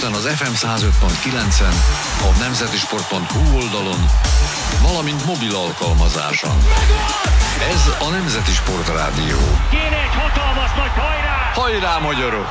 Budapesten az FM 105.9-en, a nemzetisport.hu oldalon, valamint mobil alkalmazáson. Ez a Nemzeti Sport Rádió. Kéne egy hatalmas nagy hajrá! Hajrá, magyarok!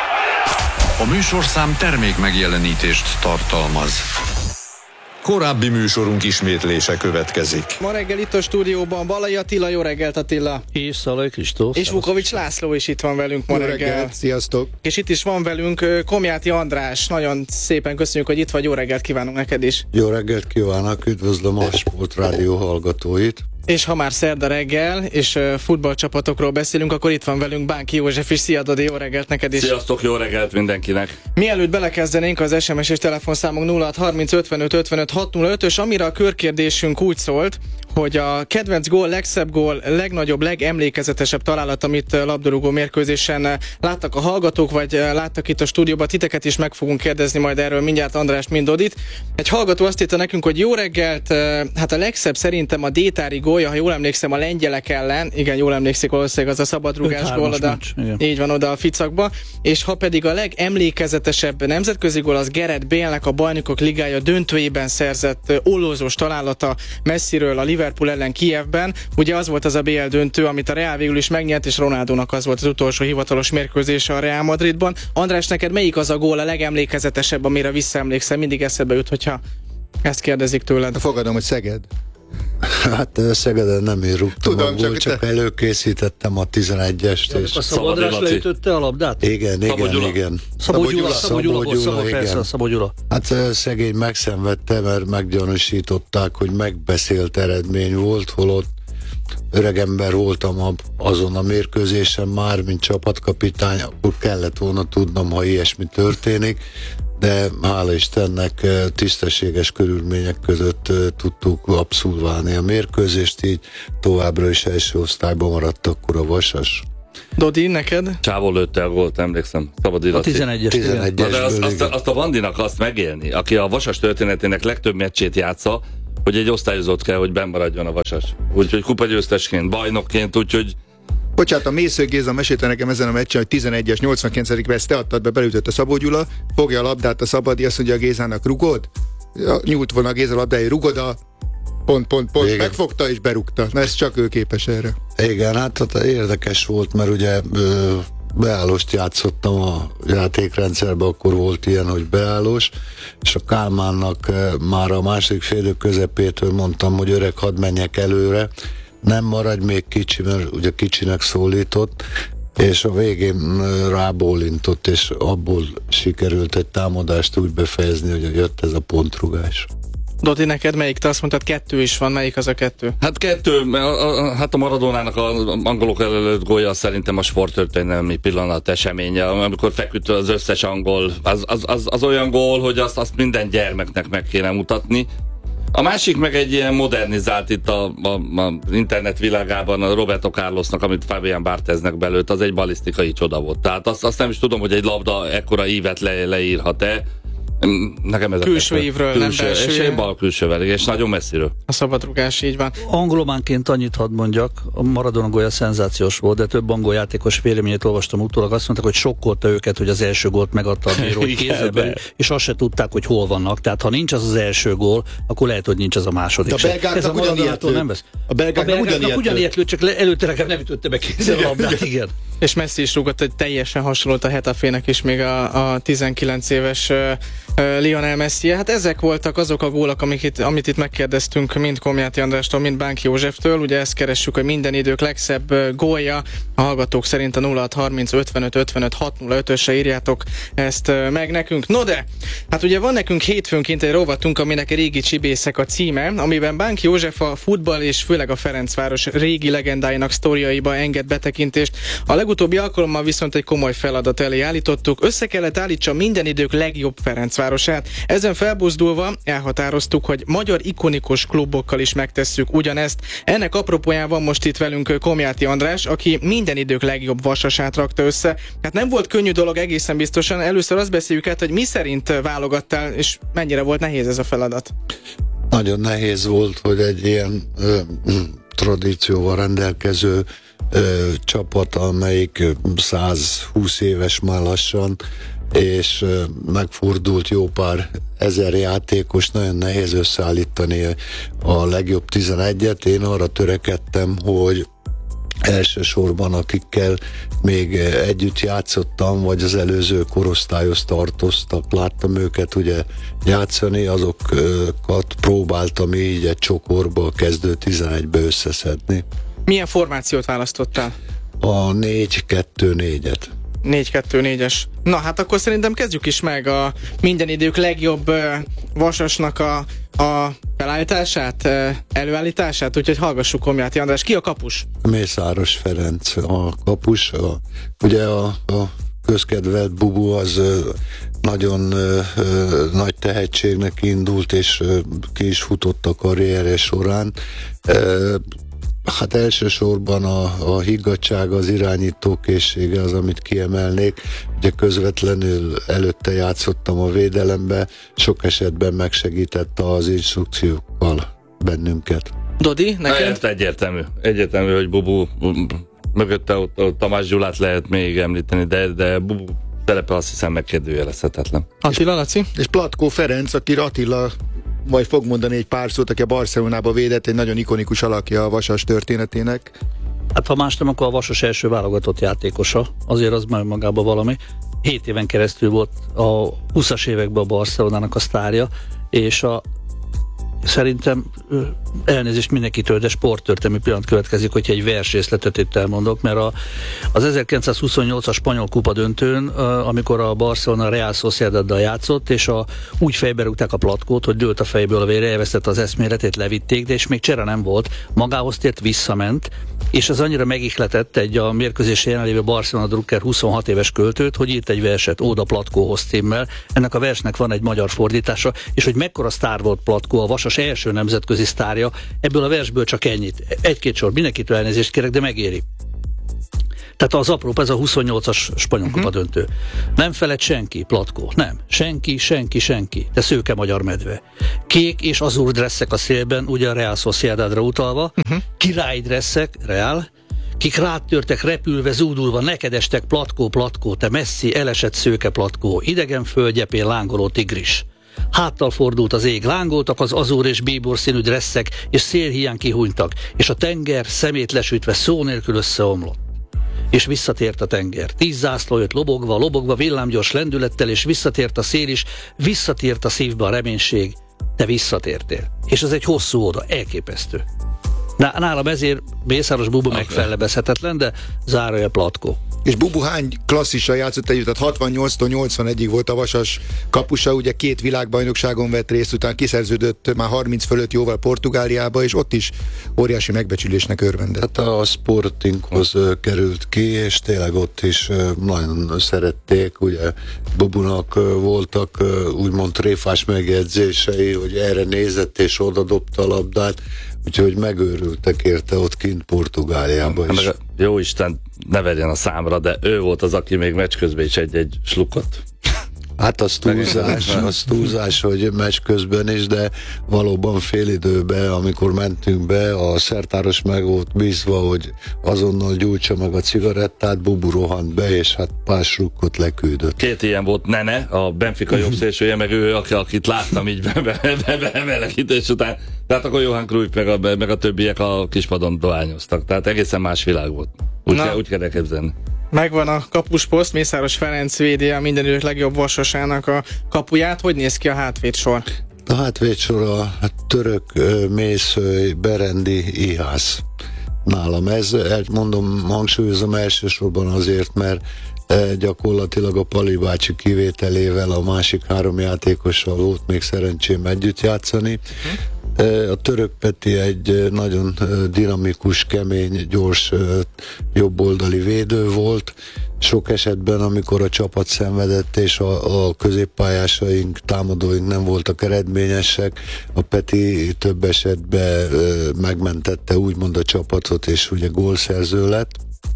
A műsorszám termék megjelenítést tartalmaz. Korábbi műsorunk ismétlése következik. Ma reggel itt a stúdióban Balai Attila, jó reggelt Attila! És Szalai Kristóf. És Vukovics László is itt van velünk ma reggel. Sziasztok! És itt is van velünk Komjáti András. Nagyon szépen köszönjük, hogy itt vagy, jó reggelt kívánunk neked is. Jó reggelt kívánok, üdvözlöm a Sportrádió hallgatóit. És ha már szerda reggel, és futballcsapatokról beszélünk, akkor itt van velünk Bánki József is. Szia Dodi, jó reggelt neked is! Sziasztok, jó reggelt mindenkinek! Mielőtt belekezdenénk, az SMS és telefonszámunk 0630 55 55 605-ös, amire a körkérdésünk úgy szólt, hogy a kedvenc gól, legszebb gól, legnagyobb, legemlékezetesebb találat, amit labdarúgó mérkőzésen láttak a hallgatók, vagy láttak itt a stúdióban, titeket is meg fogunk kérdezni majd erről mindjárt Andrást, mind Dodit. Egy hallgató azt írta nekünk, hogy jó reggelt, hát a legszebb szerintem a Détári gólja, ha jól emlékszem, a lengyelek ellen, igen, jól emlékszik valószínűleg, az a szabadrugás gól oda, így van, oda a ficakba, és ha pedig a legemlékezetesebb nemzetközi gól, az Gareth Bale-nek a Bajnokok Ligája döntőjében szerzett ollózós találata messziről a Liverpool ellen Kijevben. Ugye az volt az a BL döntő, amit a Real végül is megnyert, és Ronaldónak az volt az utolsó hivatalos mérkőzése a Real Madridban. András, neked melyik az a gól a legemlékezetesebb, amire visszaemlékszel? Mindig eszedbe jut, hogyha ezt kérdezik tőled. Fogadom, hogy Szeged. Hát Szegeden nem én rúgtam. Tudom, csak előkészítettem a 11-est. És a Szabadrás leütötte a labdát? Igen. Szabó Gyula. Hát szegény megszenvedte, mert meggyanúsították, hogy megbeszélt eredmény volt, holott öregember voltam azon a mérkőzésen már, mint csapatkapitány, akkor kellett volna tudnom, ha ilyesmi történik, de hála Istennek tisztességes körülmények között tudtuk abszolválni a mérkőzést, így továbbra is első osztályban maradt akkor a Vasas. Dodi, neked? Csávó lőtte a gólt, emlékszem. Szabad a 11-es. De azt a Vandinak azt megélni, aki a Vasas történetének legtöbb meccsét játsza, hogy egy osztályozott kell, hogy benn maradjon a Vasas. Úgyhogy kupagyőztesként, bajnokként, úgyhogy... Bocsánat, a Mésző Géza mesélte nekem ezen a meccsen, hogy 11-es, 89-ben ezt te adtad be, belütött a Szabó Gyula, fogja a labdát a Szabadi, azt mondja a Gézának, rugod? Nyújt volna a Géza labdája, rugod a... Pont, megfogta és berúgta. Na, ez csak ő képes erre. Igen, hát érdekes volt, mert ugye beállóst játszottam a játékrendszerben, akkor volt ilyen, hogy beállós, és a Kálmánnak már a második félidő közepétől mondtam, hogy öreg, hadd menjek előre, nem maradj még kicsi, mert ugye kicsinek szólított, és a végén rábólintott, és abból sikerült egy támadást úgy befejezni, hogy jött ez a pontrugás. Dodi, neked melyik? Te azt mondtad, 2 is van, melyik az a 2? Hát 2, hát a Maradónának az angolok előtt gólja szerintem a sporttörténelmi pillanat eseménye, amikor feküdt az összes angol, az olyan gól, hogy azt minden gyermeknek meg kéne mutatni. A másik meg egy ilyen modernizált itt a internet világában a Roberto Carlosnak, amit Fabián Bartheznek belőtt, az egy balisztikai csoda volt. Tehát azt nem is tudom, hogy egy labda ekkora ívet leírhat-e. Nekem ez külső ívről, nem belső. És egy bal külsővel, és nagyon messziről. A szabadrugás, így van. Angolománként annyit hadd mondjak, a Maradona gólja szenzációs volt, de több angol játékos véleményét olvastam utólag, azt mondták, hogy sokkolta őket, hogy az első gólt megadta a bíró kézzel, és azt se tudták, hogy hol vannak. Tehát ha nincs az első gól, akkor lehet, hogy nincs az a második. De a belgáknak ugyanilyet lőtt. Nem vesz. A belgáknak ugyanilyet lőtt, csak előtte nekem nem ütötte be kézzel a labdát, igen. És Messi is rúgott, hogy teljesen hasonlót a Hetafének is még a 19 éves Lionel Messi. Hát ezek voltak azok a gólok, amit itt megkérdeztünk mind Komjáti Andrástól, mind Bánki Józseftől. Ugye ezt keressük, hogy minden idők legszebb gólja. A hallgatók szerint a 0630 55 55 605-ösre írjátok ezt meg nekünk. No de, hát ugye van nekünk hétfőnként egy rovatunk, aminek Régi Csibészek a címe, amiben Bánki József a futball és főleg a Ferencváros régi legendáinak sztoriaiba enged betekintést. A legutóbbi alkalommal viszont egy komoly feladat elé állítottuk. Össze kellett állítsa minden idők legjobb Ferencvárosát. Ezen felbuzdulva elhatároztuk, hogy magyar ikonikus klubokkal is megtesszük ugyanezt. Ennek apropóján most itt velünk Komjáti András, aki minden idők legjobb Vasasát rakta össze. Hát nem volt könnyű dolog egészen biztosan. Először azt beszéljük át, hogy mi szerint válogattál, és mennyire volt nehéz ez a feladat? Nagyon nehéz volt, hogy egy ilyen tradícióval rendelkező csapat, amelyik 120 éves már lassan, és megfordult jó pár ezer játékos, nagyon nehéz összeállítani a legjobb 11-et. Én arra törekedtem, hogy elsősorban akikkel még együtt játszottam, vagy az előző korosztályhoz tartoztak, láttam őket ugye játszani, azokat próbáltam így egy csokorba, kezdő 11-be összeszedni. Milyen formációt választottál? A 4-2-4-et. 4-2-4-es. Na hát akkor szerintem kezdjük is meg a minden idők legjobb Vasasnak a felállítását, előállítását, úgyhogy hallgassuk Komjáti András. Ki a kapus? Mészáros Ferenc a kapus. Ugye a közkedvelt Bubu az nagyon nagy tehetségnek indult, és ki is futott a karrierje során. Hát elsősorban a higgadtság, az irányítókészsége az, amit kiemelnék. Ugye közvetlenül előtte játszottam a védelembe, sok esetben megsegítette az instrukciókkal bennünket. Dodi, neked? Egyértelmű, hogy Bubu mögötte ott Tamás Gyulát lehet még említeni, de Bubu szerepe azt hiszem megkérdőjelezhetetlen. Attila, Laci? És Platko Ferenc, aki Attila majd fog mondani egy pár szót, aki a Barcelonába védett, egy nagyon ikonikus alakja a Vasas történetének. Hát ha más nem, akkor a Vasas első válogatott játékosa, azért az már magában valami. 7 éven keresztül volt a 20-as években a Barcelonának a sztárja, és szerintem elnézést mindenkitől, de sporttörténelmi pillanat következik, hogyha egy versrészletet itt elmondok, mert az 1928-as spanyol kupa döntőn, amikor a Barcelona Real Sociedaddal játszott, és úgy fejbe rúgták a Platkót, hogy dőlt a fejből a vére, elvesztette az eszméletét, levitték, de és még csere nem volt, magához tért, visszament, és az annyira megihletett egy a mérkőzés jelenlévő Barcelona drukker 26 éves költőt, hogy írt egy verset Óda Platkóhoz címmel. Ennek a versnek van egy magyar fordítása, és hogy mekkora sztár volt Platkó, a Vasas első nemzetközi sztárja, ebből a versből csak ennyit. Egy-két sor, mindenkitől elnézést kérek, de megéri. Tehát az apróbb, ez a 28-as spanyol kupa döntő. Nem feled senki, Platkó, nem. Senki, de szőke magyar medve. Kék és azur dresszek a szélben, ugye a Real Sociedadra utalva, király dresszek, Real, kik rátörtek repülve, zúdulva, neked estek, Platkó, te messzi, elesett szőke Platkó, idegen földgyepén lángoló tigris. Háttal fordult az ég, lángoltak az azúr és bíbor színű dresszek, és szélhiány kihúnytak, és a tenger szemét lesütve szó nélkül összeomlott. És visszatért a tenger. 10 zászló jött lobogva villámgyors lendülettel, és visszatért a szél is, visszatért a szívbe a reménység. Te visszatértél. És ez egy hosszú óda, elképesztő. Nálam ezért Mészáros Bubu megfellebezhetetlen, de zárója Platkó. És Bubu hány klasszissal játszott együtt, tehát 68-tól 81-ig volt a Vasas kapusa, ugye 2 világbajnokságon vett részt, után kiszerződött már 30 fölött jóval Portugáliába, és ott is óriási megbecsülésnek örvendett. Hát a Sportinghoz került ki, és tényleg ott is nagyon szerették, ugye Bubunak voltak úgymond tréfás megjegyzései, hogy erre nézett és oda dobta a labdát, úgyhogy megőrültek érte ott kint Portugáliában is. Jó Isten, ne verjen a számra, de ő volt az, aki még meccs közben is egy slukot. Hát az túlzás, hogy meccs közben is, de valóban félidőben, amikor mentünk be, a szertáros meg volt bízva, hogy azonnal gyújtsa meg a cigarettát, Bubu rohant be, és hát pár slukkot leküldött. 2 ilyen volt Nene, a Benfica jobbszélsője, meg ő, akit láttam így bemelegítés után. Tehát akkor Johan Cruyff meg a többiek a kispadon dohányoztak. Tehát egészen más világ volt. Úgy kell elképzelni. Megvan a kapusposzt, Mészáros Ferenc védi a minden idők legjobb Vasasának a kapuját. Hogy néz ki a hátvédsor? A hátvédsor a török Mészöly, Berendi, Ihász. Nálam ez, mondom, hangsúlyozom elsősorban azért, mert gyakorlatilag a Pali bácsi kivételével a másik 3 játékossal volt még szerencsém együtt játszani. A török Peti egy nagyon dinamikus, kemény, gyors jobboldali védő volt. Sok esetben, amikor a csapat szenvedett, és a középpályásaink, támadóink nem voltak eredményesek, a Peti több esetben megmentette úgymond a csapatot, és ugye gólszerző lett.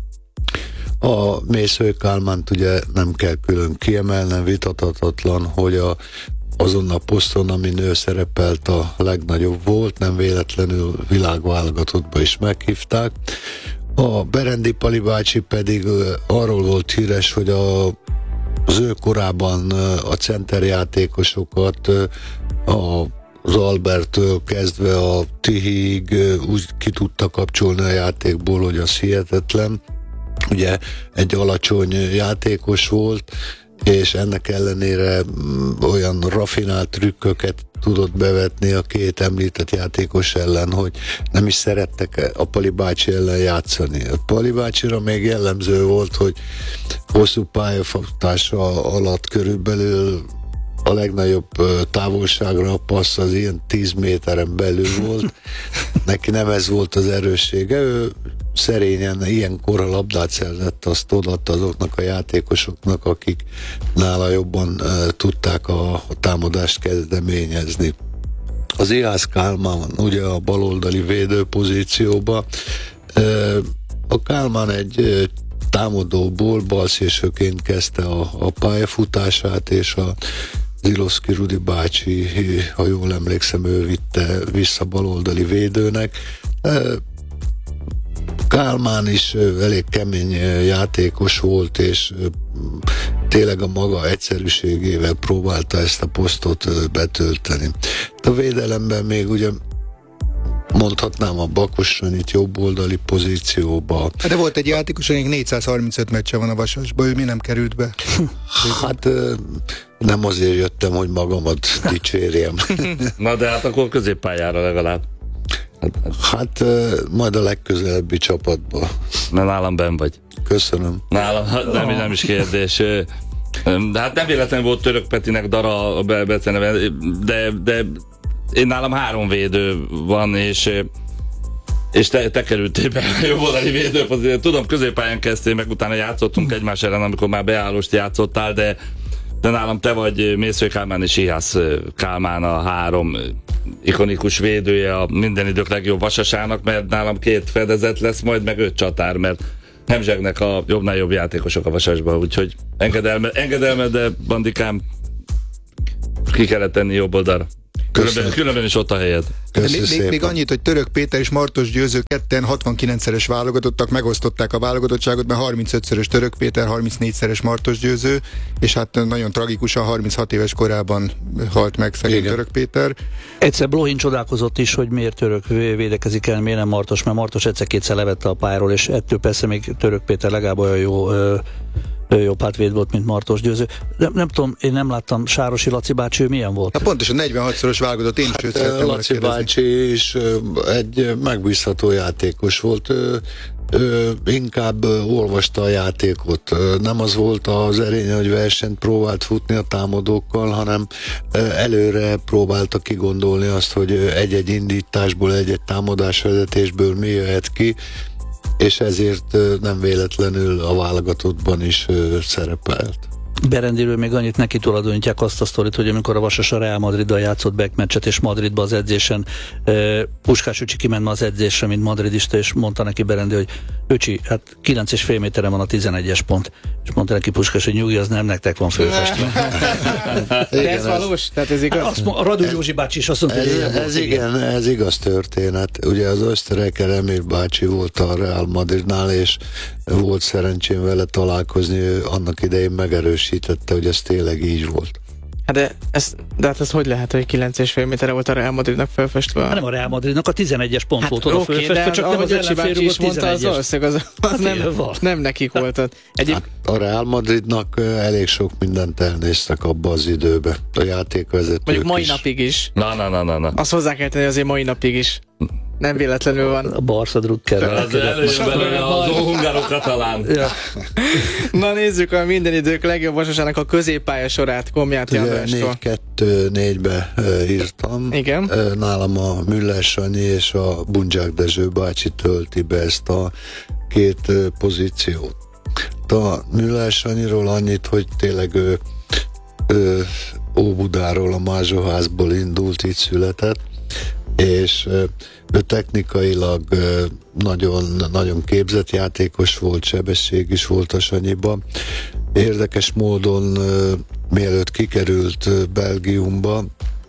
A Mészöly Kálmánt ugye nem kell külön kiemelnem, vitathatatlan, hogy azon a poszton, amin ő szerepelt, a legnagyobb volt, nem véletlenül világválogatottba is meghívták. A Berendi Pali bácsi pedig arról volt híres, hogy a az ő korában a centerjátékosokat az Alberttől kezdve a Tihiig úgy ki tudta kapcsolni a játékból, hogy az hihetetlen. Ugye egy alacsony játékos volt, és ennek ellenére olyan rafinált trükköket tudott bevetni a két említett játékos ellen, hogy nem is szerettek a Pali bácsi ellen játszani. A Pali bácsira még jellemző volt, hogy hosszú pályafutása alatt körülbelül a legnagyobb távolságra a passz az ilyen 10 méteren belül volt. Neki nem ez volt az erőssége, ő szerényen ilyenkor a labdát szerzett, azt odaadta azoknak a játékosoknak, akik nála jobban tudták a támadást kezdeményezni. Az Ihász Kálmán ugye a baloldali védő pozícióba. A Kálmán egy támadóból balszélsőként kezdte a pályafutását, és a Zilovszky Rudi bácsi, ha jól emlékszem, ő vitte vissza baloldali védőnek. Kálmán is elég kemény játékos volt, és tényleg a maga egyszerűségével próbálta ezt a posztot betölteni. A védelemben még ugye mondhatnám a Bakos Sanyit jobboldali pozícióba. De volt egy játékos, akinek 435 meccse van a Vasasban, ő mi nem került be? Hát nem azért jöttem, hogy magamat dicsérjem. Na de hát akkor középpályára legalább. Hát majd a legközelebbi csapatba. Na nálam benn vagy. Köszönöm. Nálam, nem is kérdés. De hát nem véletlenül volt Török Petinek dara a beceneve, de én nálam 3 védő van, és te kerültél be a jobboldali védőpozíciót. Tudom, középpályán kezdtél, meg utána játszottunk egymás ellen, amikor már beállost játszottál, de nálam te vagy Mészői Kálmán és Ihász Kálmán a 3 ikonikus védője a minden idők legjobb Vasasának, mert nálam 2 fedezet lesz, majd meg 5 csatár, mert hemzsegnek a jobbnál jobb játékosok a Vasasban, úgyhogy engedelme, de bandikám, ki kellett tenni jobb oldalra. Különben is ott a helyed. Még annyit, hogy Török Péter és Martos Győző ketten 69-szeres válogatottak, megosztották a válogatottságot, mert 35-szörös Török Péter, 34-szeres Martos Győző, és hát nagyon tragikusan 36 éves korában halt meg szegény Török Péter. Egyszer Blohin csodálkozott is, hogy miért Török védekezik el, miért nem Martos, mert Martos egyszer-kétszer levette a pályáról, és ettől persze még Török Péter legalább olyan jobb hátvéd volt, mint Martos Győző. Nem tudom, én nem láttam Sárosi Laci bácsi, ő milyen volt? Hát pontosan 46-szoros válogatott, én is őt szerettem volna Laci bácsi is egy megbízható játékos volt. Ő inkább olvasta a játékot. Nem az volt az erénye, hogy versenyt próbált futni a támadókkal, hanem előre próbálta kigondolni azt, hogy egy-egy indításból, egy-egy támadásvezetésből mi jöhet ki, és ezért nem véletlenül a válogatottban is szerepelt. Berendéről még annyit neki tulajdonítják azt a sztorit, hogy amikor a Vasas a Real Madriddal játszott backmeccset, és Madridba az edzésen Puskás öcsi kiment ma az edzésre, mint madridista, és mondta neki Berendé, hogy öcsi, hát 9,5 méteren van a 11-es pont. És mondta neki Puskás, hogy nyugi, az nem nektek van fölfestve. De ez valós? Tehát ez igaz? A Radu Józsi bácsi is azt mondta, hogy ez igaz történet. Ugye az Ösztereker Emil bácsi volt a Real Madridnál, és volt szerencsém vele találkozni, ő annak idején megerősítette, hogy ez tényleg így volt. De hát ez hogy lehet, hogy 9,5 méterre volt a Real Madridnak felfestve? Nem a Real Madridnak, a 11-es pont volt oda felfestve, csak nem az ellenfélrugott 11-es. Az nem nekik volt. A Real Madridnak elég sok mindent elnéztek abba az időbe. A játékvezetők mondjuk mai is. napig is. Na. Azt hozzá kell tenni, azért mai napig is. Nem véletlenül van. A Barca Druckerrel. Az hungaro-katalán. Ja. Na nézzük a minden idők legjobb Vasasának a középpálya sorát Komjáti Andrástól. 4-4-be írtam. Igen. Nálam a Müller Sanyi és a Bundzsák Dezső bácsi tölti be ezt a 2 pozíciót. A Müller Sanyiról annyit, hogy tényleg ő Óbudáról, a Mázsóházból indult, itt született, és ő technikailag nagyon képzett játékos volt, sebesség is volt a Sanyiban. Érdekes módon mielőtt kikerült Belgiumba,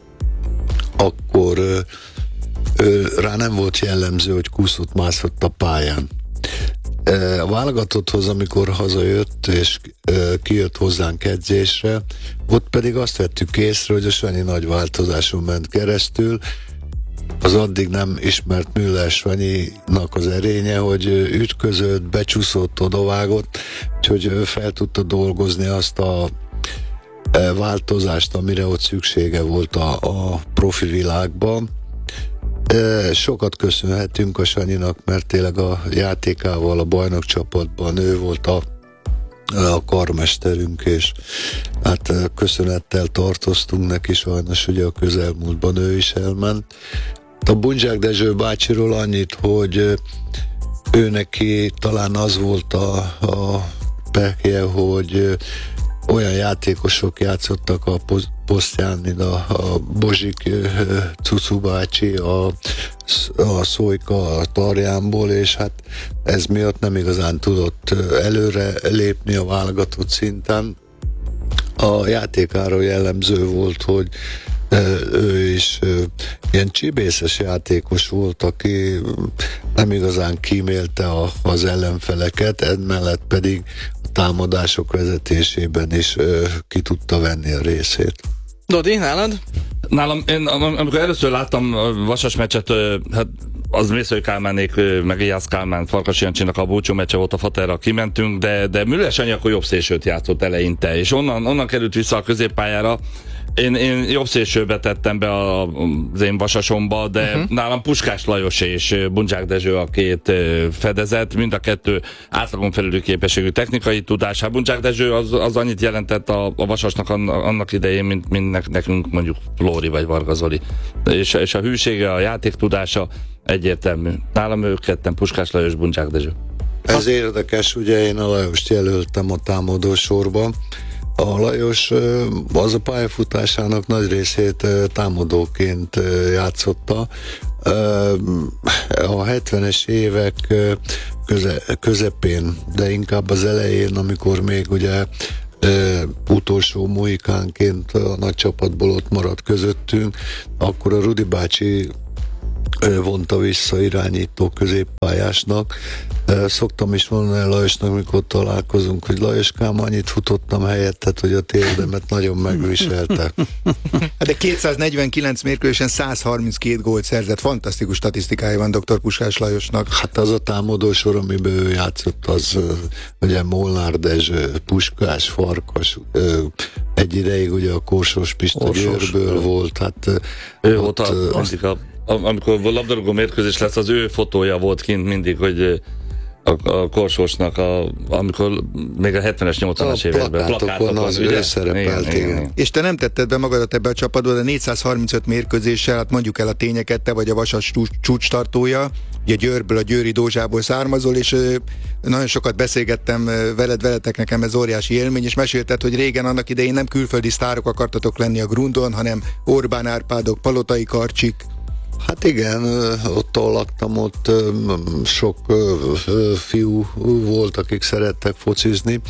akkor rá nem volt jellemző, hogy kúszott, mászott a pályán. A válogatotthoz, amikor hazajött, és kijött hozzánk edzésre, ott pedig azt vettük észre, hogy a Sanyi nagy változáson ment keresztül. Az addig nem ismert Müller Sanyinak az erénye, hogy ütközött, becsúszott, odavágott, úgyhogy fel tudta dolgozni azt a változást, amire ott szüksége volt a profi világban. Sokat köszönhetünk a Sanyinak, mert tényleg a játékával a bajnokcsapatban ő volt a karmesterünk, és hát köszönettel tartoztunk neki, sajnos ugye a közelmúltban ő is elment. A Bundzsák Dezső bácsiról annyit, hogy ő neki talán az volt a pekje, hogy olyan játékosok játszottak a posztján, mint a Bozsik Cucu bácsi, a Szójka a Tarjánból, és hát ez miatt nem igazán tudott előre lépni a válogatott szinten. A játékáról jellemző volt, hogy ő is ilyen csibészes játékos volt, aki nem igazán kímélte az ellenfeleket, emellett pedig a támadások vezetésében is ki tudta venni a részét. Dodi, nálad? Nálam, én amikor először láttam a Vasas meccset, hát az Mészői Kálmánék, meg Ijász Kálmán, Farkas Jancsinak a búcsú meccse volt, a Faterra kimentünk, de Müller Sanyi akkor jobb szélsőt játszott eleinte, és onnan került vissza a középpályára. Én jobb szélsőbe tettem be az én Vasasomba, de nálam Puskás Lajos és Bundzsák Dezső a két fedezet, mind a kettő átlagon felüli képességű technikai tudás. Hát Bundzsák Dezső az annyit jelentett a Vasasnak annak idején, mint nekünk mondjuk Flóri vagy Varga Zoli. És a hűsége, a játéktudása egyértelmű. Nálam ők ketten, Puskás Lajos, Bundzsák Dezső. Ez érdekes, ugye én a Lajost jelöltem a támadó sorban. A Lajos az a pályafutásának nagy részét támadóként játszotta. A 70-es évek közepén, de inkább az elején, amikor még ugye utolsó mohikánként a nagy csapatból ott maradt közöttünk, akkor a Rudi bácsi vonta vissza irányító középpályásnak. Szoktam is mondani Lajosnak, mikor találkozunk, hogy Lajoskám, annyit futottam helyettet, hogy a térdemet nagyon megviselte. De 249 mérkőzésen 132 gólt szerzett. Fantasztikus statisztikája van dr. Puskás Lajosnak. Hát az a támadó sor, amiben ő játszott, az ugye Molnár Dezső, Puskás, Farkas, egy ideig ugye a Korsós Pista Győrből volt. Hát ő volt amikor labdarúgó mérkőzés lesz, az ő fotója volt kint mindig, hogy a Korsósnak, amikor még a 70-es, 80-as években plakátokon az ő szerepelt. Igen. És te nem tetted be magadat ebbe a csapatba, de 435 mérkőzéssel, hát mondjuk el a tényeket, te vagy a Vasas csúcstartója, ugye Győrből, a győri Dózsából származol, és nagyon sokat beszélgettem veletek, nekem ez óriási élmény, és mesélted, hogy régen annak idején nem külföldi sztárok akartatok lenni a Grundon, hanem Orbán Árpádok, Palotai Karcsik. Hát igen, ott ahol laktam, ott sok fiú volt, akik szerettek focizni.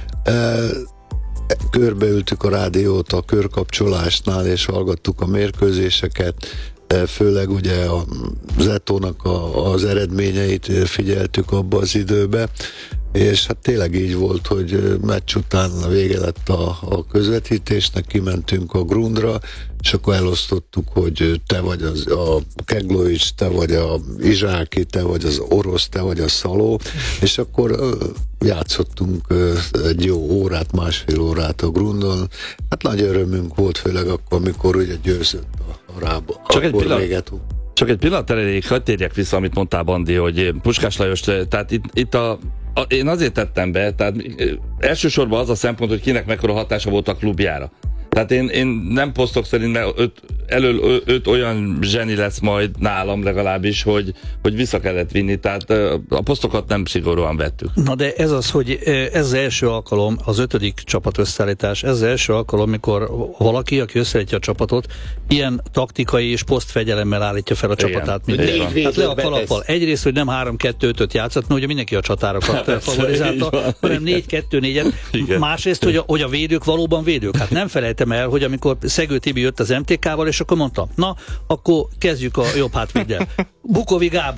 Körbeültük a rádiót a körkapcsolásnál, és hallgattuk a mérkőzéseket, főleg ugye a Zetónak az eredményeit figyeltük abba az időbe, és hát tényleg így volt, hogy meccs után a vége lett a közvetítésnek, kimentünk a Grundra, és akkor elosztottuk, hogy te vagy a Keglovics, te vagy a Izsáki, te vagy az Orosz, te vagy a Szaló, és akkor játszottunk egy jó órát, másfél órát a Grundon. Hát nagy örömünk volt, főleg akkor, amikor ugye győzött a Rába. Csak egy pillanat elég, hadd térjek vissza, amit mondtál, Bandi, hogy Puskás Lajos, tehát itt én azért tettem be, tehát elsősorban az a szempont, hogy kinek mekkora hatása volt a klubjára. Tehát én nem posztok szerint, mert öt olyan zseni lesz majd nálam legalábbis, hogy vissza kellett vinni, tehát a posztokat nem szigorúan vettük. Na de ez az, hogy ez az első alkalom, az 5. csapat összeállítás, ez az első alkalom, mikor valaki, aki összeállítja a csapatot, ilyen taktikai és posztfegyelemmel állítja fel a csapatát. Hát le a kalappal. Egyrészt, hogy nem 3-2-5-öt játszott, mert ugye mindenki a csatárokat favorizálta, hanem 4-2-4-et. Másrészt, hogy a védők valóban védők. Hát nem felejtem el, hogy amikor Szegő Tibi jött az MTK-val, és akkor mondta, na, akkor kezdjük a jobb hátvéddel. Bukovi Gábor.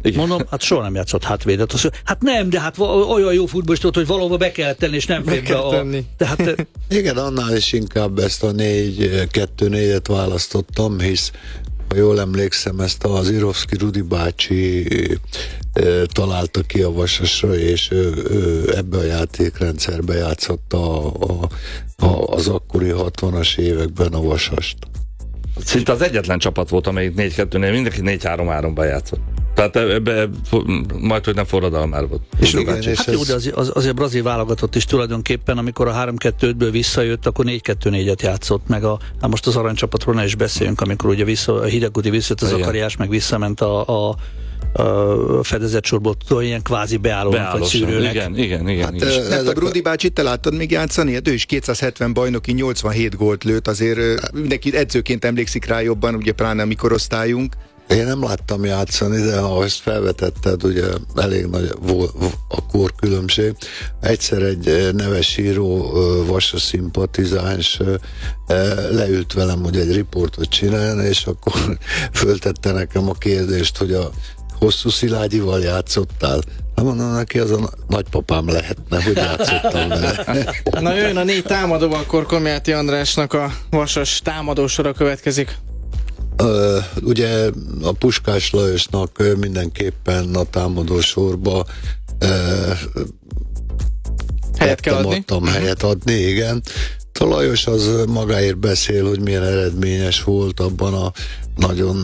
Mondom, hát soha nem játszott hátvédet. Hát nem, de hát olyan jó futballistot, hogy valahova be kell tenni, és nem fér be a... Tehát, igen, annál is inkább ezt a 4-2-4-et választottam, hisz ha jól emlékszem, ezt az Irovszki Rudi bácsi találta ki a Vasasra, és ő ebbe a játékrendszerbe játszotta az akkori 60-as években a Vasast. Szinte az egyetlen csapat volt, amelyik 4-2-nél mindenki 4-3-3-ban játszott. Tehát ebbe majd, hogy nem forradalmár volt. És igen, hát jó, de azért a brazil válogatott is tulajdonképpen, amikor a 3-2-5-ből visszajött, akkor 4-2-4-et játszott, meg hát most az aranycsapatról ne is beszéljünk, amikor ugye a Hidegkudi visszajött, az Zakariás meg visszament a fedezetsorból ilyen kvázi beállónak vagy szűrőnek. Igen. Hát, nem a Brudi bácsit te láttad még játszani? Hát ő is 270 bajnoki, 87 gólt lőtt, azért mindenki edzőként emlékszik rá jobban, ugye pláne a mi korosztályunk. Én nem láttam játszani, de ha ezt felvetetted, ugye elég nagy a korkülönbség. Egyszer egy neves író, Vasas szimpatizáns leült velem, hogy egy riportot csinálni, és akkor föltette nekem a kérdést, hogy a Hosszú Szilágyival játszottál? Hát mondom neki, az a nagypapám lehetne, hogy játszottam vele. Na jön a 4 támadó, akkor Komjáti Andrásnak a Vasas támadósora következik. Ugye a Puskás Lajosnak mindenképpen a támadósorba adtam helyet adni, igen. A Lajos az magáért beszél, hogy milyen eredményes volt abban a nagyon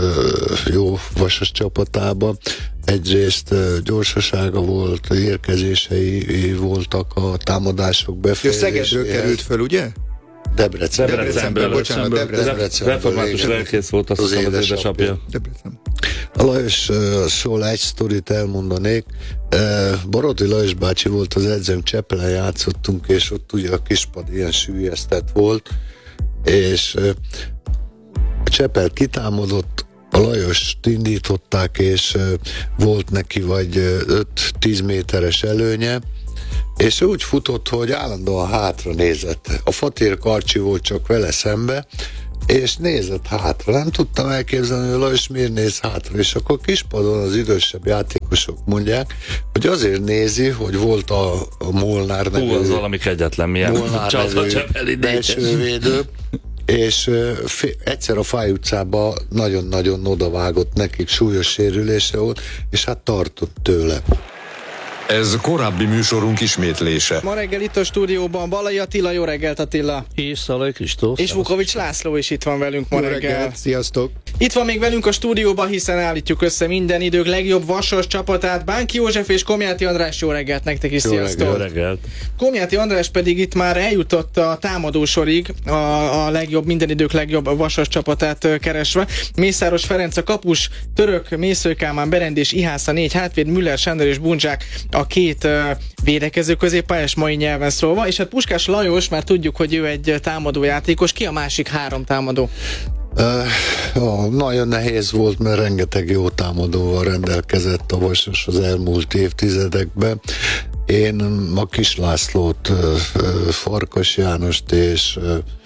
jó Vasas csapatában. Egyrészt gyorsasága volt, érkezései voltak a támadások befejezéséhez. Szegedről került föl, ugye? Debrecenből. Református lelkész volt, azt hiszem, az édesapja. A Lajosról egy sztorit elmondanék. Baróti Lajos bácsi volt az edzőnk, Csepelen játszottunk, és ott ugye a kispad ilyen süllyesztett volt, és a Csepel kitámadott, a Lajost indították, és volt neki vagy 5-10 méteres előnye, és úgy futott, hogy állandóan hátra nézett. A Fatér Karcsi volt csak vele szembe, és nézett hátra. Nem tudtam elképzelni, hogy Lajos miért néz hátra. És akkor kispadon az idősebb játékosok mondják, hogy azért nézi, hogy volt a Molnár nevű... az valami kegyetlen, milyen belsővédő, és egyszer a Fáj utcába nagyon-nagyon odavágott nekik, súlyos sérülése volt, és hát tartott tőle. Ez korábbi műsorunk ismétlése. Ma reggel itt a stúdióban Balai Attila, jó reggelt Attila. És Szalai Kristóf. És Vukovics László is itt van velünk ma reggel. Sziasztok. Itt van még velünk a stúdióban, hiszen állítjuk össze minden idők legjobb Vasas csapatát. Bánki József és Komjáti András, jó reggelt nektek is, sziasztok. Jó reggelt. Komjáti András pedig itt már eljutott a támadósorig, a legjobb, minden idők legjobb Vasas csapatát keresve. Mészáros Ferenc a kapus, Török, Mésző Kálmán, Berendés, Ihásza 4 hátvéd, Müller, Sándor és Buncsák a 2 védekező középpályás, mai nyelven szólva, és hát Puskás Lajos, már tudjuk, hogy ő egy támadó játékos. Ki a másik 3 támadó? Nagyon nehéz volt, mert rengeteg jó támadóval rendelkezett a Vasas az elmúlt évtizedekben. Én a Kis Lászlót, Farkas Jánost és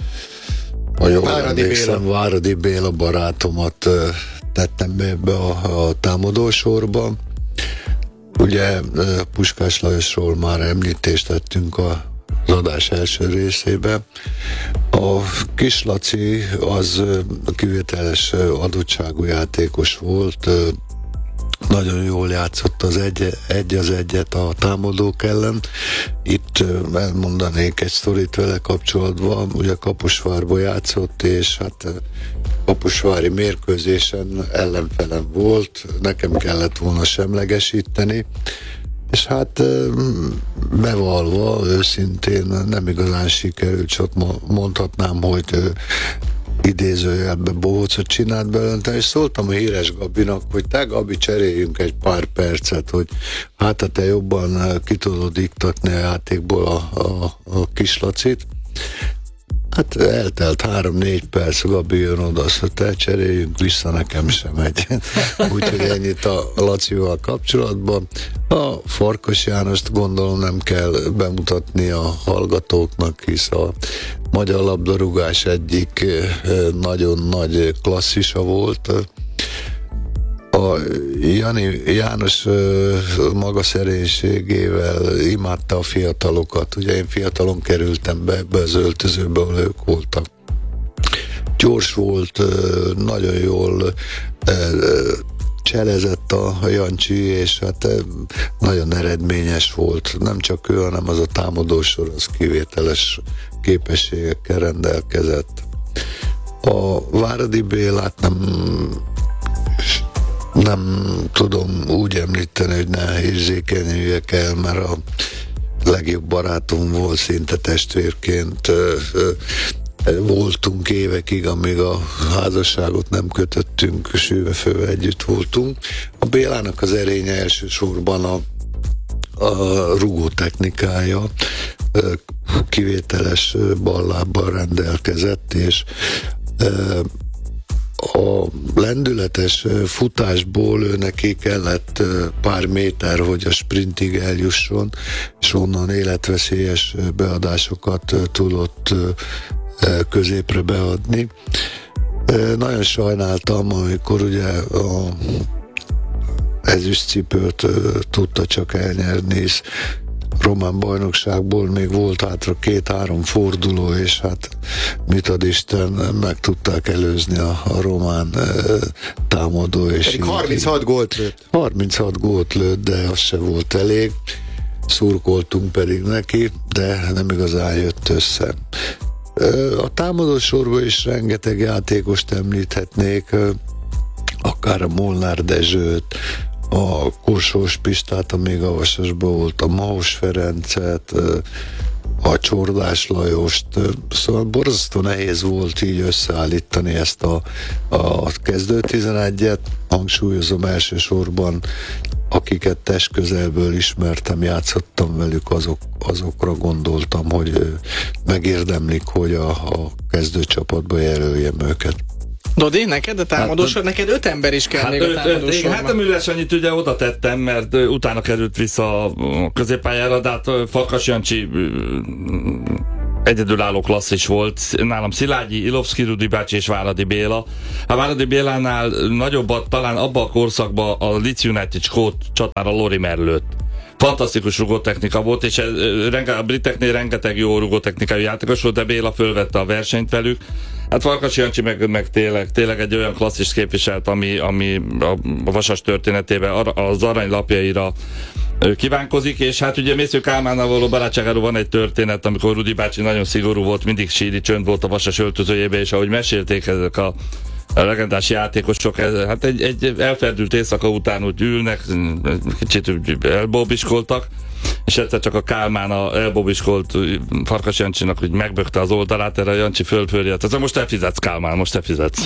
ha jól emlékszem, Váradi Béla barátomat tettem be ebbe a támadósorba. Ugye Puskás Lajosról már említést tettünk az adás első részében. A Kis Laci az kivételes adottságú játékos volt, nagyon jól játszott az egyet a támadók ellen. Itt elmondanék egy sztorit vele kapcsolatban, ugye Kaposvárba játszott, és hát kaposvári mérkőzésen ellenfelem volt, nekem kellett volna semlegesíteni, és hát bevallva őszintén nem igazán sikerült, csak mondhatnám, hogy idézőjelben bohócot csinált belőle, és szóltam a Híres Gabinak, hogy te Gabi, cseréljünk egy pár percet, hogy hát te jobban ki tudod iktatni a játékból a Kis Lacit. Hát eltelt 3-4 perc, Gabi jön oda, azt mondta, te cseréljünk vissza, nekem sem megy. Úgyhogy ennyit a Lacival kapcsolatban. A Farkas Jánost gondolom nem kell bemutatni a hallgatóknak, hisz a magyar labdarúgás egyik nagyon nagy klasszisa volt. A a János maga szerénységével imádta a fiatalokat. Ugye én fiatalon kerültem be ebbe az öltözőbe, ahol ők voltak. Gyors volt, nagyon jól cselezett a Jancsi, és hát nagyon eredményes volt. Nem csak ő, hanem az a támadósor, az kivételes képességekkel rendelkezett. A Váradi Bélát nem tudom úgy említeni, hogy ne érzékenyüljek el, mert a legjobb barátom volt, szinte testvérként voltunk évekig, amíg a házasságot nem kötöttünk, sűvefővel együtt voltunk. A Bélának az erénye elsősorban a rugó technikája, kivételes ballábbal rendelkezett, és a lendületes futásból ő neki kellett pár méter, hogy a sprintig eljusson, és onnan életveszélyes beadásokat tudott középre beadni. Nagyon sajnáltam, amikor ugye a ezüstcipőt tudta csak elnyerni, és román bajnokságból még volt hátra 2-3 forduló, és hát mit ad Isten, meg tudták előzni a román támadó. És 36 gólt lőtt. 36 gólt lőtt, de az se volt elég. Szurkoltunk pedig neki, de nem igazán jött össze. A támadósorban is rengeteg játékost említhetnék, akár a Molnár Dezsőt, a Korsós Pistát, amíg a Vasasban volt, a Mahos Ferencet, a Csordás Lajost, szóval borzasztó nehéz volt így összeállítani ezt a kezdő 11-et, hangsúlyozom elsősorban, akiket testközelből ismertem, játszottam velük, azokra gondoltam, hogy megérdemlik, hogy a kezdőcsapatba jelöljem őket. Dodi, neked a támadósor, neked 5 ember is kell még a támadósorban. Hát a Müller Sanyit ugye oda tettem, mert utána került vissza a középpályára, de hát Farkas Jancsi egyedülálló klasszis volt. Nálam Szilágyi, Ilovszki Rudi bácsi és Váradi Béla. A Váradi Bélánál nagyobbat talán abban a korszakban a Leeds United skót csatára Lorimer lőtt. Fantasztikus rugótechnika volt, és a briteknél rengeteg jó rugótechnikai játékos volt, de Béla fölvette a versenyt velük. Hát Farkas Jancsi meg tényleg egy olyan klasszist képviselt, ami a Vasas történetében az aranylapjaira kívánkozik, és hát ugye Mésző Kálmánnal való barátságáról van egy történet, amikor Rudi bácsi nagyon szigorú volt, mindig síri csönd volt a Vasas öltözőjében, és ahogy mesélték ezek a legendás játékosok, hát egy elferdült éjszaka után úgy ülnek, kicsit elbóbiskoltak, és egyszer csak a Kálmán elbobiskolt Farkas Jancsinak, hogy megbökte az oldalát, erre a Jancsi fölföljet. Ez most te fizetsz, Kálmán, most te fizetsz.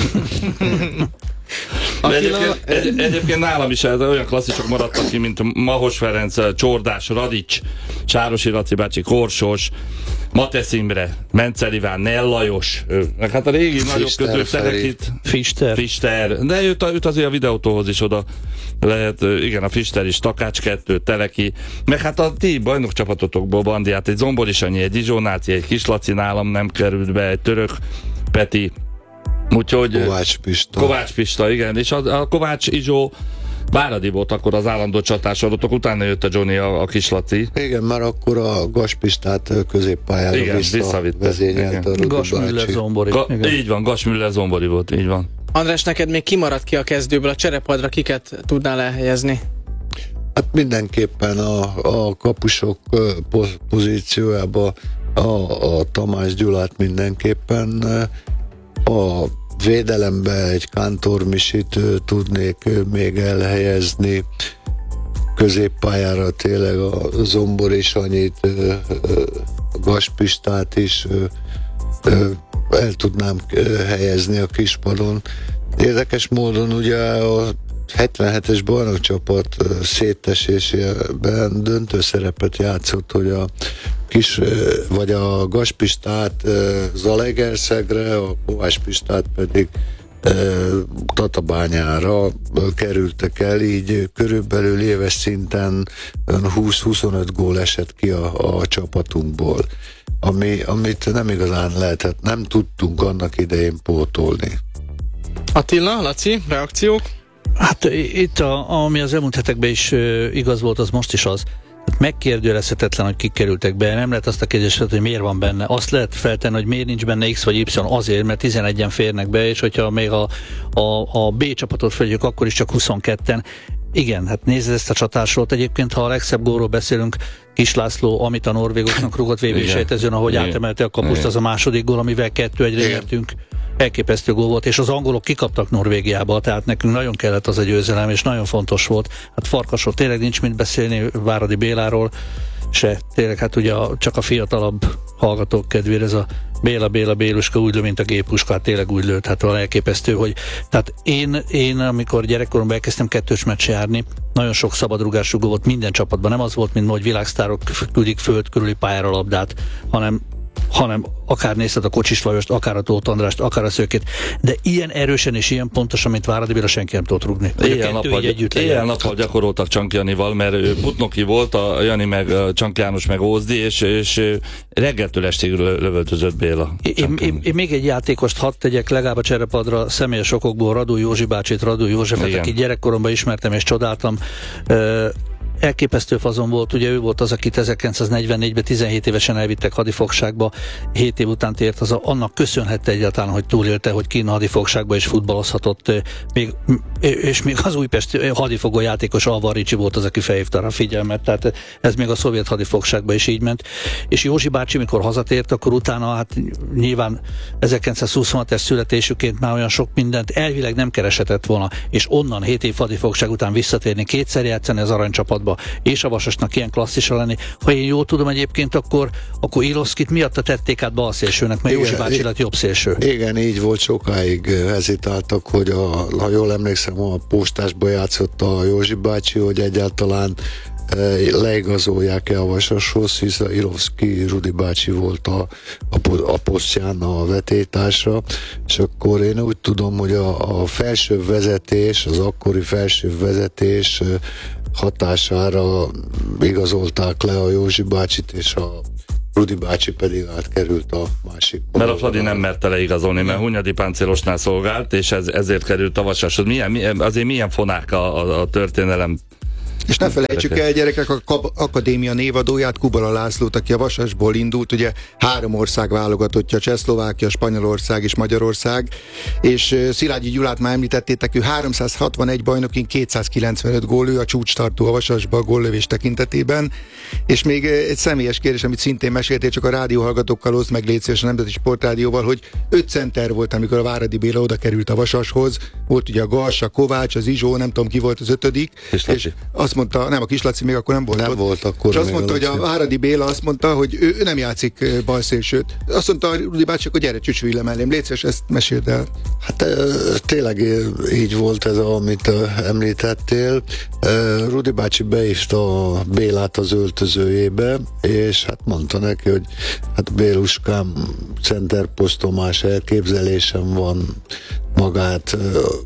Egyébként nálam is olyan klasszisok maradtak ki, mint Mahos Ferenc, Csordás, Radics, Sárosi Laci bácsi, Korsos, Matesz Imre, Mencer Iván, Nell Lajos, hát a régi nagyobb közül Telekit, Fister, de őt azért a videótóhoz is oda lehet, igen, a Fister is, Takács 2, Teleki, meg hát a ti bajnokcsapatotokból Bandiát, egy Zombori Sanyi, egy Izsónáci, egy Kislaci nálam nem került be, egy Török Peti, úgyhogy Kovács Pista, igen, és a Kovács Izsó Váradi volt akkor az állandó csatásorotok, utána jött a Johnny, a Kislaci. Igen, már akkor a Gaspistát középpályára visszavezényelt a Gas Müller Zombori. Így van, Gas Müller Zombori volt, így van. András, neked még kimaradt ki a kezdőből, a cserepadra kiket tudnál elhelyezni? Hát mindenképpen a kapusok pozíciójába a Tamás Gyulát mindenképpen, a védelembe egy Kántor Misit tudnék még elhelyezni, középpályára tényleg a Zombori Sanyit, a Gaspistát is el tudnám helyezni a kispadon. Érdekes módon ugye a 77-es bajnokcsapat szétesésében döntő szerepet játszott, hogy vagy a Gaspistát Zalaegerszegre, a Kovács Pistát pedig Tatabányára kerültek el, így körülbelül éves szinten 20-25 gól esett ki a csapatunkból, amit nem igazán lehetett, nem tudtunk annak idején pótolni. Attila, Laci, reakciók? Hát itt, ami az elmúlt hetekben is igaz volt, az most is az. Megkérdőjelezhetetlen, hogy kik kerültek be. Nem lehet azt a kérdést, hogy miért van benne. Azt lehet feltenni, hogy miért nincs benne X vagy Y, azért, mert 11-en férnek be, és hogyha még a B csapatot fegyük, akkor is csak 22-en. Igen, hát nézd ezt a csatásolt. Egyébként, ha a legszebb gólról beszélünk, Kis László, amit a norvégoknak rúgott VB-sejtezőn, ahogy átemelte a kapuszt, az a második gól, amivel 2-1-re nyertünk. Elképesztő gól volt, és az angolok kikaptak Norvégiába, tehát nekünk nagyon kellett az a győzelem, és nagyon fontos volt. Hát Farkasról tényleg nincs mit beszélni, Váradi Béláról se. Tényleg, hát ugye csak a fiatalabb hallgatók kedvére ez a Béluska úgy lő, mint a géppuska, hát tényleg úgy lőtt, hát valami elképesztő, hogy tehát én amikor gyerekkoromban elkezdtem kettős meccs járni, nagyon sok szabadrugású gól volt minden csapatban, nem az volt, mint hogy világsztárok küldik föld körüli pályára labdát, hanem akár nézted a Kocsis Lajost, akár a Tóth Andrást, akár a Szőkét, de ilyen erősen és ilyen pontos, amit Váradi Béla senki nem tudott rúgni. Éjjel-nappal gyakoroltak Csank Janival, mert ő Putnoki volt, a Jani meg Csank János meg Ózdi, és reggeltől estig lövöldözött Béla. Én még egy játékost hadd tegyek legalább a cserepadra személyes okokból, Radó Józsi bácsit, Radó Józsefet, aki gyerekkoromban ismertem és csodáltam. Elképesztő fazon volt, ugye ő volt az, akit 1944-ben 17 évesen elvittek hadifogságba, 7 év után tért annak köszönhette egyáltalán, hogy túlélte, hogy Kína hadifogságba is futballozhatott, és még az Újpest hadifogó játékos Alvar Ricsi volt az, aki felhívta a figyelmet, tehát ez még a szovjet hadifogságba is így ment. És Józsi bácsi, mikor hazatért, akkor utána hát nyilván 1926-es születésüként már olyan sok mindent elvileg nem kereshetett volna, és onnan 7 év hadifogság után visszatérni, kétszer játszani az aranycsapatba, és a Vasasnak ilyen klasszisa lenni. Ha én jól tudom egyébként, akkor Ilovszkit miatta tették át balszélsőnek, mert Józsi bácsi lett jobb szélső. Igen, így volt, sokáig hezitáltak, hogy ha jól emlékszem, a Postásba játszott a Józsi bácsi, hogy egyáltalán leigazolják-e a Vasashoz, hisz a Ilovszki Rudi bácsi volt a posztján a vetélytársa, és akkor én úgy tudom, hogy a felsőbb vezetés, az akkori felsőbb vezetés hatására igazolták le a Józsi bácsit, és a Rudi bácsi pedig átkerült a másik. Mert a Fradi nem merte leigazolni, mert Hunyadi páncélosnál szolgált, és ezért került a Vasashoz. Azért milyen fonák a történelem. És ne felejtsük el, gyerekek, a akadémia névadóját, Kubala Lászlót, aki a Vasasból indult, ugye 3 ország válogatottja, Csehszlovákia, Spanyolország és Magyarország, és Szilágyi Gyulát már említettétek, ő 361 bajnokin 295 gól, ő a csúcstartó a Vasasba a góllövés tekintetében, és még egy személyes kérdés, amit szintén meséltél, csak a rádióhallgatókkal oszd meg, légy szíves, a Nemzeti Sportrádióval, hogy 5 center volt, amikor a Váradi Béla oda került a Vasashoz, volt ugye a Garsa, Kovács, az Izsó, nem tudom ki volt az 5. és azt mondta, nem, a Kislaci még akkor nem volt akkor. És azt mondta, hogy a Váradi Béla azt mondta, hogy ő nem játszik balszélsőt. Azt mondta a Rudi bácsi, hogy gyere, csücsülj le mellém. Légy szíves, ezt meséld el. Hát tényleg így volt ez, amit említettél. Rudi bácsi beívta a Bélát az öltözőjébe, és hát mondta neki, hogy hát Béluskám, centerposzton más elképzelésem van, magát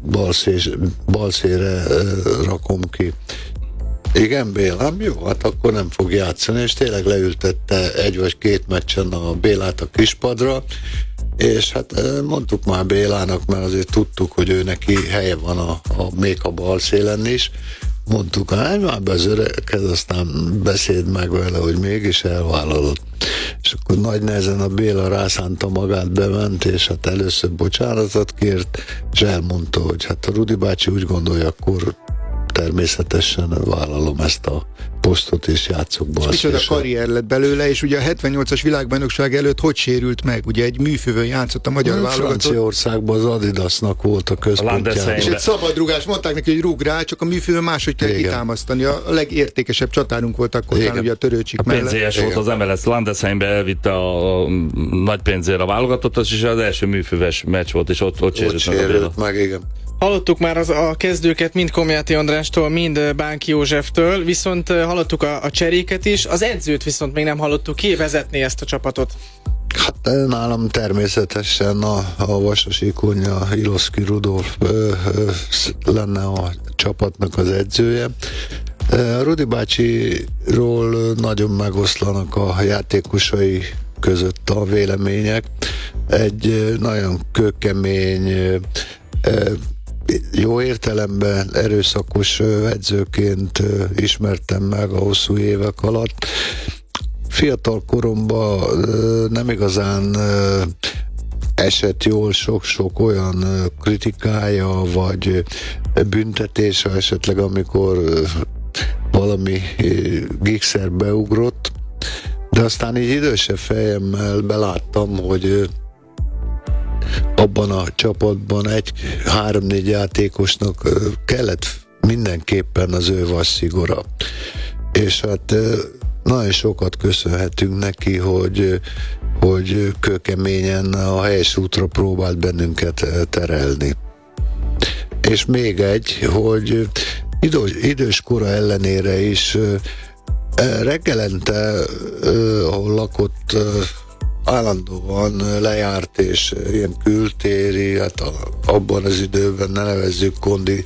balszére rakom ki. Igen, Bélám, jó, hát akkor nem fog játszani, és tényleg leültette 1 vagy 2 meccsen a Bélát a kispadra, és hát mondtuk már Bélának, mert azért tudtuk, hogy ő neki helye van még a balszélen is, mondtuk, hogy már bezöreked, aztán beszéd meg vele, hogy mégis elvállalod. És akkor nagy nehezen a Béla rászánta magát, bement, és hát először bocsánatot kért, és elmondta, hogy hát a Rudi bácsi úgy gondolja, akkor természetesen vállalom ezt a posztot, és játszok balszélsőt. És micsoda karrier lett belőle, és ugye a 78-as világbajnokság előtt hogy sérült meg? Ugye egy műfővön játszott a magyar válogatott. Franciaországban az Adidasnak volt a központja. És egy szabadrugás, mondták neki, hogy rúg rá, csak a műfővön máshogy kell kitámasztani. A legértékesebb csatárunk volt akkor, ugye a Törőcsik mellett. A pénzélyes volt az MLS, Landesheimbe elvitte a nagy pénzért a válogatottat, és az első műfőves meccs volt, és ott sérült meg, igen. Hallottuk már a kezdőket mind Komjáti Andrástól, mind Bánki Józseftől, viszont hallottuk a cseréket is, az edzőt viszont még nem hallottuk. Ki vezetné ezt a csapatot? Hát nálam természetesen a vasasi Konya Ilovszki Rudolf lenne a csapatnak az edzője. Rudi bácsiról nagyon megoszlanak a játékosai között a vélemények. Egy nagyon kőkemény, jó értelemben erőszakos edzőként ismertem meg a hosszú évek alatt. Fiatal koromban nem igazán esett jól sok-sok olyan kritikája, vagy büntetése esetleg, amikor valami gigszer beugrott, de aztán így idősebb fejemmel beláttam, hogy abban a csapatban 3-4 játékosnak kellett mindenképpen az ő vasszigora. És hát nagyon sokat köszönhetünk neki, hogy kőkeményen a helyes útra próbált bennünket terelni. És még egy, hogy idős kora ellenére is reggelente, ahol lakott, állandóan lejárt, és ilyen kültéri, hát abban az időben ne nevezzük kondi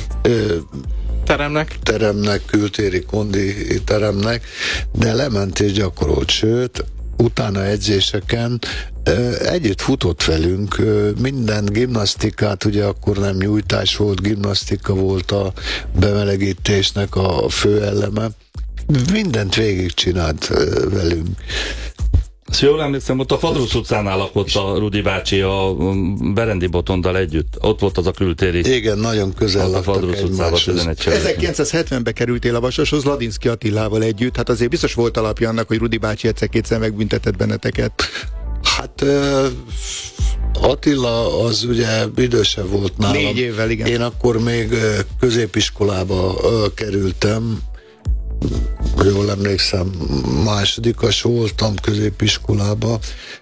teremnek, kültéri kondi teremnek, de lement és gyakorolt, sőt, utána edzéseken együtt futott velünk, minden gimnasztikát, ugye akkor nem nyújtás volt, gimnasztika volt a bemelegítésnek a fő eleme, mindent végigcsinált velünk. Ezt jól emlékszem, ott a Fadrusz utcánál lakott a Rudi bácsi a Berendi Botondal együtt. Ott volt az a kültéri. Igen, nagyon közel laktak egymáshoz. 1970-ben kerültél a Vasashoz Ladinszky Attilával együtt. Hát azért biztos volt alapja annak, hogy Rudi bácsi egyszer-kétszer megbüntetett benneteket. Hát Attila az ugye idősebb volt nálam. 4 évvel, igen. Én akkor még középiskolába kerültem. Jól emlékszem, másodikas voltam középiskolába.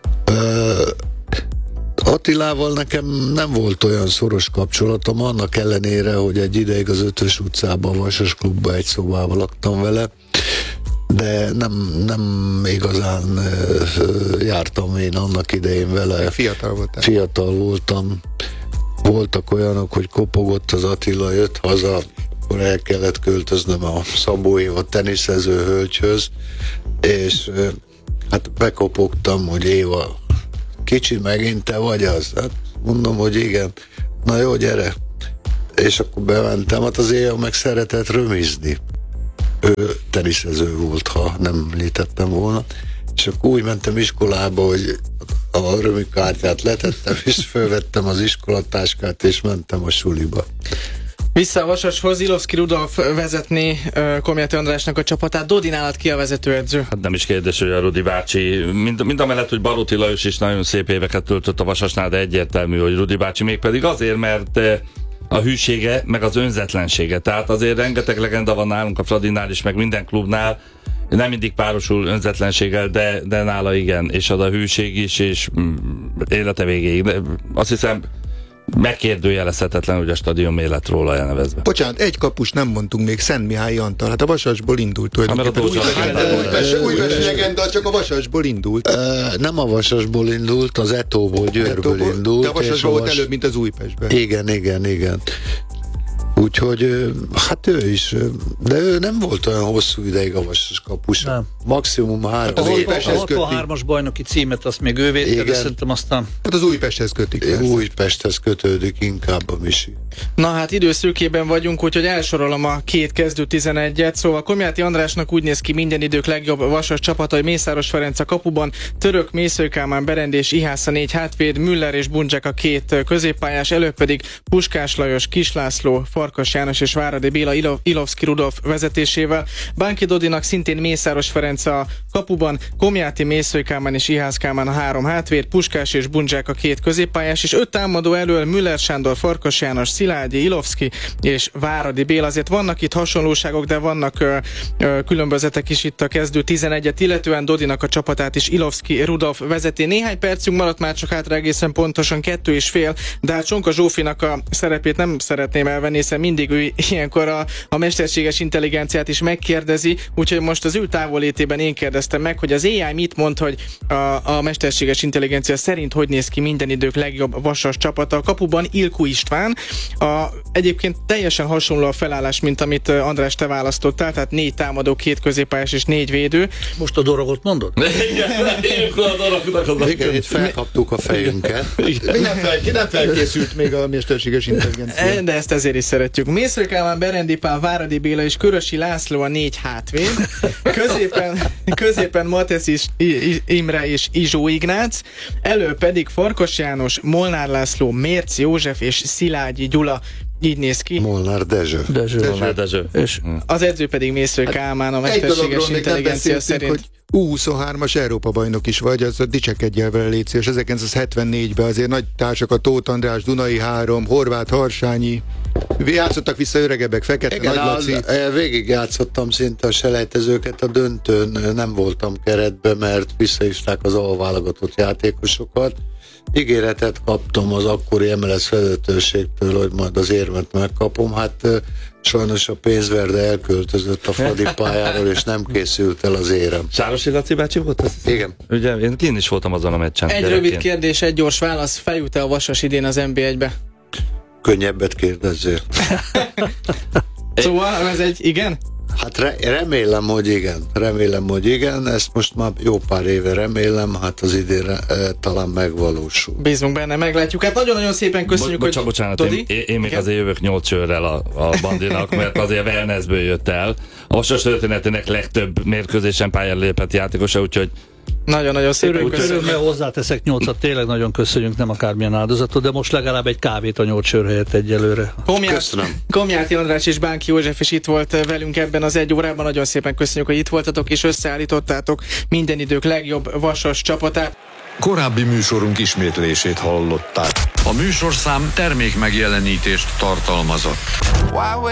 Attilával nekem nem volt olyan szoros kapcsolatom, annak ellenére, hogy egy ideig az 5-ös utcában, a Vasas klubban egy szobában laktam vele, de nem igazán jártam én annak idején vele. Fiatal voltam. Voltak olyanok, hogy kopogott az Attila, jött haza, akkor el kellett költöznöm a Szabó Éva teniszező hölgyhöz, és hát bekopogtam, hogy Éva, kicsi megint te vagy az? Hát mondom, hogy igen. Na jó, gyere. És akkor bementem, hát az Éva meg szeretett römizni. Ő teniszező volt, ha nem említettem volna. És akkor úgy mentem iskolába, hogy a römikártyát letettem, és fölvettem az iskolatáskát, és mentem a suliba. Vissza a Vasashoz, Ilovszky Rudolf vezetné Komjáti Andrásnak a csapatát. Dodi, nálad ki a vezetőedző? Hát nem is kérdés, hogy a Rudi bácsi, mind a mellett, hogy Baróti Lajos is nagyon szép éveket töltött a Vasasnál, de egyértelmű, hogy Rudi bácsi mégpedig azért, mert a hűsége, meg az önzetlensége. Tehát azért rengeteg legenda van nálunk a Fradinál is, meg minden klubnál, nem mindig párosul önzetlenséggel, de nála igen, és az a hűség is, és élete végéig. De azt hiszem, megkérdőjelezhetetlen, hogy a stadion mély lett róla elnevezve. Bocsánat, egy kapus nem mondtunk még, Szent Mihály Antal. Hát a Vasasból indult tulajdonképpen. Újpest legenda, csak a Vasasból indult. Nem a Vasasból indult, az Etóból, Győrből indult. De a Vasasból volt előbb, mint az Újpestben. Igen. Úgyhogy hát ő is, de ő nem volt olyan hosszú ideig a Vasas kapus. Nem. Maximum 3 hát év. A 63-as bajnoki címet azt még ő védte, de szerintem aztán... Hát az Újpesthez kötik. Újpesthez kötődik inkább a Misi. Na hát időszűkében vagyunk, úgyhogy elsorolom a két kezdő 11-et. Szóval Komjáti Andrásnak úgy néz ki minden idők legjobb Vasas csapata, hogy Mészáros Ferenc a kapuban, Török, Mésző Kálmán, Berend és Ihásza 4 hátvéd, Müller és Buncsák a 2 középpályás, előbb pedig Puskás Lajos, Kis László, Farkas János és Váradi Béla Ilovszky Rudolf vezetésével. Bánki Dodinak szintén Mészáros Ferenc a kapuban, Komjáti, Mésző Kálmán és Ihász Kálmán a 3 hátvéd, Puskás és Buncsák a 2 középpályás, és 5 támadó elől Müller Sándor, Farkas János, Szilágyi, Ilovszky és Váradi Béla. Azért vannak itt hasonlóságok, de vannak különbözetek is itt a kezdő 11-et, illetően Dodinak a csapatát is Ilovszky Rudolf vezeti. Néhány percünk maradt már csak hátra, egészen pontosan 2,5, de hát Csonka Zsófinak a szerepét nem szeretném elvenni, hiszen mindig ő ilyenkor a mesterséges intelligenciát is megkérdezi, úgyhogy most az ő távollétében én kérdeztem meg, hogy az AI mit mond, hogy a mesterséges intelligencia szerint hogy néz ki minden idők legjobb vasas csapata. A kapuban Ilkó István, egyébként teljesen hasonló a felállás, mint amit András te választottál, tehát 4 támadó, 2 középpályás és 4 védő. Most a dorogot mondod? Igen, itt felkaptuk a fejünket. Nem felkészült még a mesterséges intelligencia. De ezt ezért is szeretjük. Mészről Kálmán, Berendi Pál, Váradi Béla és Körösi László a 4 hátvéd. Középen Matesz Imre és Izsó Ignác. Elő pedig Farkas János, Molnár László, Mérc József és Szilágyi Gyula. Így néz ki. Molnár Dezső. És az edző pedig Mészről Kálmán, a mesterséges intelligencia szerint. Hogy U23-as Európa-bajnok is vagy, az dicsekedj el vele, légy szíves. 1974-ben azért nagy társak, a Tóth András, Dunai 3, Horváth Harsányi, játszottak vissza öregebbek, Fekete, igen, Nagy Laci. Végig játszottam szinte a selejtezőket, a döntőn nem voltam keretbe, mert visszahívták az alválogatott játékosokat. Ígéretet kaptam az akkori MLS vezetőségtől, hogy majd az érmet megkapom. Hát sajnos a pénzverde elköltözött a Fradi pályáról, és nem készült el az érem. Sárosi Laci bácsi volt az? Igen. Ugye, én is voltam azon a meccsen. Egy rövid kérdés, egy gyors válasz. Feljut-e a Vasas idén az NB1-be? Könnyebbet kérdezzél. Szóval ez egy igen? Hát remélem, hogy igen. Ezt most már jó pár éve remélem, hát az idén talán megvalósul. Bízunk benne, meglátjuk. Hát nagyon-nagyon szépen köszönjük, hogy... Bocsánat, én még azért jövök 8 sörrel a bandinak, mert azért wellnessből jött el. A Vasas történetének legtöbb mérkőzésen pályára lépett játékosa, úgyhogy nagyon-nagyon szépen Örömmel hozzáteszek 8-at, tényleg nagyon köszönjük, nem akármilyen áldozatot, de most legalább egy kávét a 8 sör helyett egyelőre. Köszönöm. Komjáti András és Bánki József is itt volt velünk ebben az 1 órában. Nagyon szépen köszönjük, hogy itt voltatok és összeállítottátok minden idők legjobb Vasas csapatát. Korábbi műsorunk ismétlését hallották. A műsorszám termék megjelenítést tartalmazott.